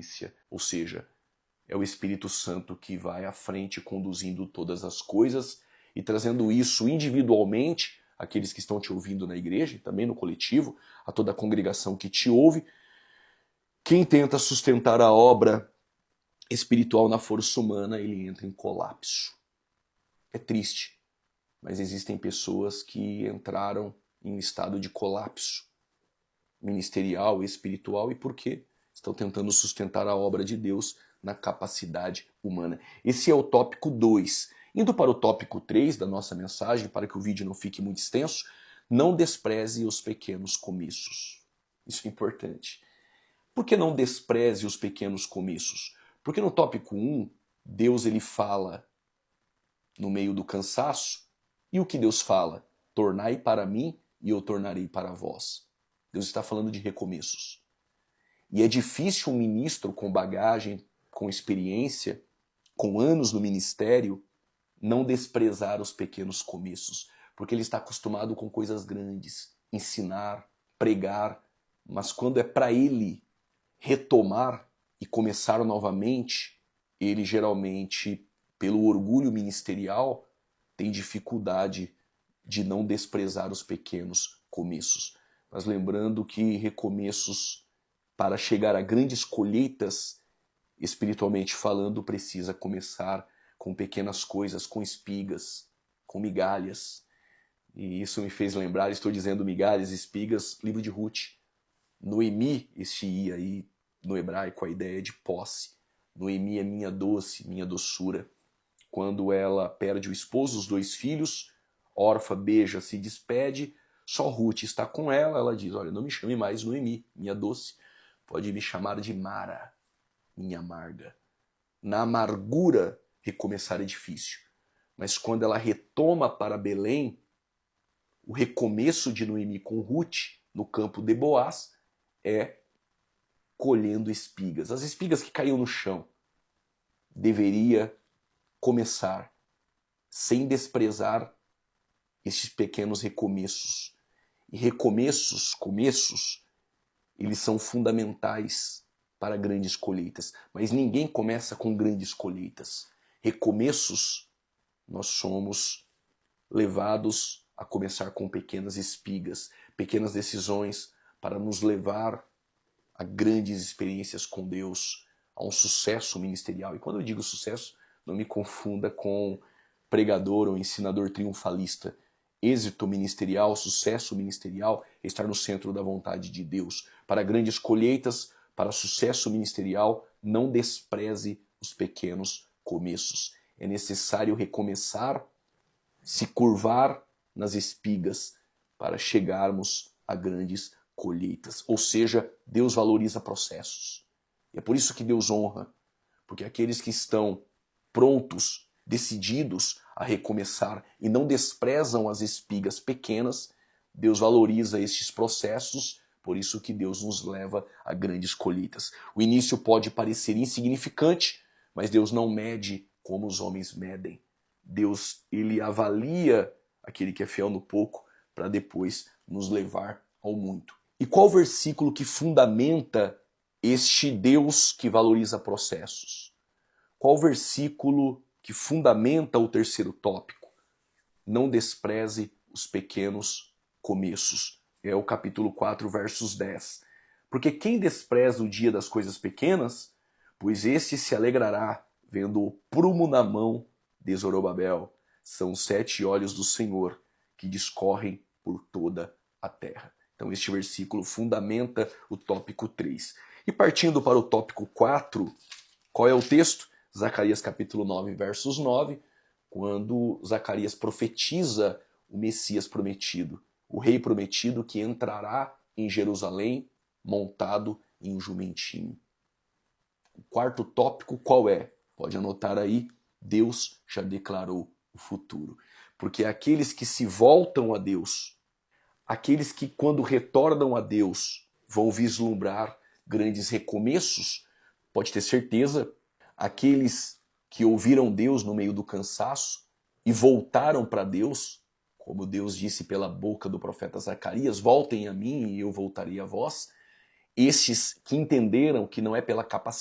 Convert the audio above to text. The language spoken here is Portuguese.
providência, ou seja, é o Espírito Santo que vai à frente conduzindo todas as coisas e trazendo isso individualmente, aqueles que estão te ouvindo na igreja, também no coletivo, a toda a congregação que te ouve. Quem tenta sustentar a obra espiritual na força humana, ele entra em colapso. É triste, mas existem pessoas que entraram em estado de colapso ministerial, espiritual, e por quê? Estão tentando sustentar a obra de Deus na capacidade humana. Esse é o tópico 2. Indo para o tópico 3 da nossa mensagem, para que o vídeo não fique muito extenso, não despreze os pequenos começos. Isso é importante. Por que não despreze os pequenos começos? Porque no tópico 1, Deus ele fala no meio do cansaço, e o que Deus fala? Tornai para mim e eu tornarei para vós. Deus está falando de recomeços. E é difícil um ministro com bagagem, com experiência, com anos no ministério, não desprezar os pequenos começos, porque ele está acostumado com coisas grandes, ensinar, pregar, mas quando é para ele retomar e começar novamente, ele geralmente, pelo orgulho ministerial, tem dificuldade de não desprezar os pequenos começos. Mas lembrando que recomeços para chegar a grandes colheitas, espiritualmente falando, precisa começar com pequenas coisas, com espigas, com migalhas. E isso me fez lembrar, estou dizendo migalhas, espigas, livro de Ruth. Noemi, este i aí no hebraico, a ideia de posse. Noemi é minha doce, minha doçura. Quando ela perde o esposo, os 2 filhos, Orfa beija, se despede, só Ruth está com ela, ela diz, olha, não me chame mais Noemi, minha doce, pode me chamar de Mara, minha amarga. Na amargura, recomeçar é difícil, mas quando ela retoma para Belém, o recomeço de Noemi com Ruth, no campo de Boaz, é colhendo espigas. As espigas que caíam no chão. Deveria começar sem desprezar esses pequenos recomeços. E recomeços, começos, eles são fundamentais para grandes colheitas. Mas ninguém começa com grandes colheitas. Recomeços, nós somos levados a começar com pequenas espigas, pequenas decisões para nos levar a grandes experiências com Deus, a um sucesso ministerial. E quando eu digo sucesso, não me confunda com pregador ou ensinador triunfalista. Êxito ministerial, sucesso ministerial é estar no centro da vontade de Deus. Para grandes colheitas, para sucesso ministerial, não despreze os pequenos começos. É necessário recomeçar, se curvar nas espigas para chegarmos a grandes colheitas. Ou seja, Deus valoriza processos. E é por isso que Deus honra, porque aqueles que estão prontos, decididos a recomeçar e não desprezam as espigas pequenas, Deus valoriza estes processos, por isso que Deus nos leva a grandes colheitas. O início pode parecer insignificante, mas Deus não mede como os homens medem. Deus, ele avalia aquele que é fiel no pouco para depois nos levar ao muito. E qual versículo que fundamenta este Deus que valoriza processos? Qual versículo que fundamenta o terceiro tópico? Não despreze os pequenos começos. É o capítulo 4, versos 10. Porque quem despreza o dia das coisas pequenas, pois esse se alegrará vendo o prumo na mão de Zorobabel. São os 7 olhos do Senhor que discorrem por toda a terra. Então este versículo fundamenta o tópico 3. E partindo para o tópico 4, qual é o texto? Zacarias capítulo 9, versos 9, quando Zacarias profetiza o Messias prometido, o rei prometido que entrará em Jerusalém montado em um jumentinho. O quarto tópico qual é? Pode anotar aí, Deus já declarou o futuro. Porque aqueles que se voltam a Deus, aqueles que quando retornam a Deus vão vislumbrar grandes recomeços, pode ter certeza, aqueles que ouviram Deus no meio do cansaço e voltaram para Deus, como Deus disse pela boca do profeta Zacarias, voltem a mim e eu voltarei a vós, estes que entenderam que não é pela capacidade